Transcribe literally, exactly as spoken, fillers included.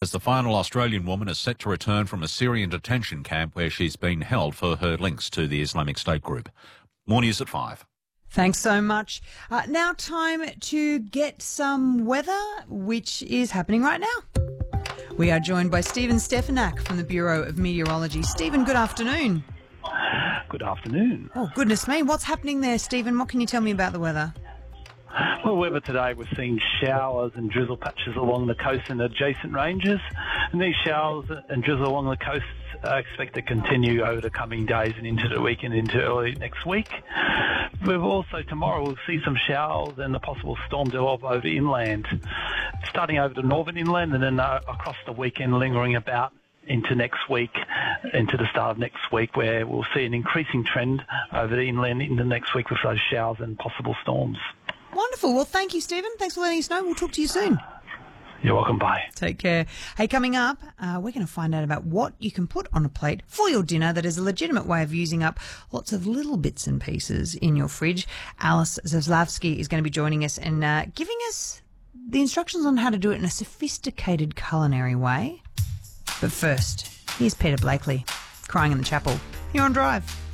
as the final Australian woman is set to return from a Syrian detention camp where she's been held for her links to the Islamic State group. More news at five. Thanks so much. Uh, now time to get some weather, which is happening right now. We are joined by Stephen Stefanak from the Bureau of Meteorology. Stephen, good afternoon. Good afternoon. Oh, goodness me. What's happening there, Stephen? What can you tell me about the weather? Well, weather today, we're seeing showers and drizzle patches along the coast and adjacent ranges. And these showers and drizzle along the coast are expected to continue over the coming days and into the weekend, into early next week. We've also, tomorrow, we'll see some showers and a possible storm develop over inland, starting over the northern inland and then uh, across the weekend, lingering about into next week, into the start of next week, where we'll see an increasing trend over the inland into next week with those showers and possible storms. Wonderful. Well, thank you, Stephen. Thanks for letting us know. We'll talk to you soon. You're welcome. Bye. Take care. Hey, coming up, uh, we're going to find out about what you can put on a plate for your dinner that is a legitimate way of using up lots of little bits and pieces in your fridge. Alice Zaslavsky is going to be joining us and uh, giving us the instructions on how to do it in a sophisticated culinary way. But first, here's Peter Blakely, Crying in the Chapel, here on Drive.